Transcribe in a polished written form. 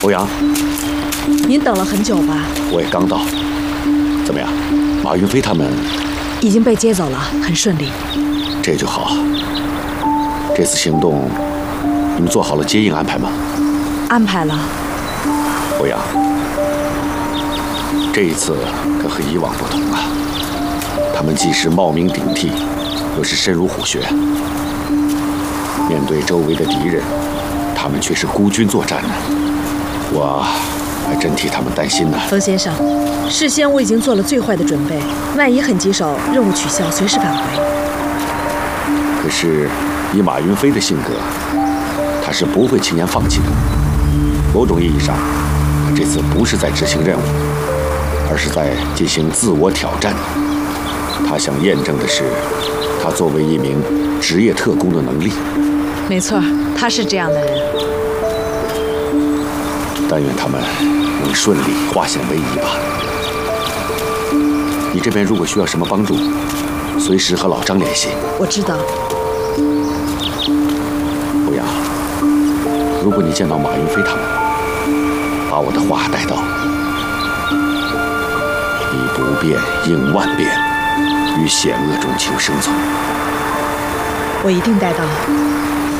欧阳， 您等了很久吧？ 我也刚到。怎么样，马云飞他们已经被接走了，很顺利。 这就好。这次行动，你们做好了接应安排吗？ 安排了。 欧阳，这一次可和以往不同了。他们既是冒名顶替，又是深入虎穴。面对周围的敌人，他们却是孤军作战呢。我还真替他们担心呢。 冯先生，事先我已经做了最坏的准备，万一很棘手，任务取消，随时返回。 可是，以马云飞的性格，他是不会轻言放弃的。某种意义上，他这次不是在执行任务，而是在进行自我挑战。他想验证的是，他作为一名职业特工的能力。 没错，他是这样的人。 但愿他们能顺利化险为夷吧。你这边如果需要什么帮助，随时和老张联系。 我知道。 欧阳，如果你见到马云飞他们，把我的话带到：以不变应万变，于险恶中求生存。 我一定带到。